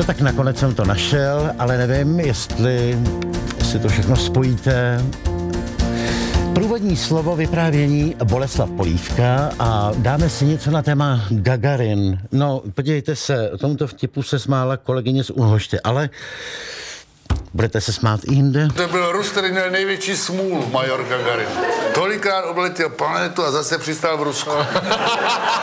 No tak nakonec jsem to našel, ale nevím, jestli to všechno spojíte. Průvodní slovo vyprávění Boleslav Polívka a dáme si něco na téma Gagarin. No, podívejte se, tomuto vtipu se smála kolegyně z Úhoště, ale budete se smát i jinde? To byl Rus, který měl největší smůlu, major Gagarin. Tolikrát obletěl planetu a zase přistál v Rusku.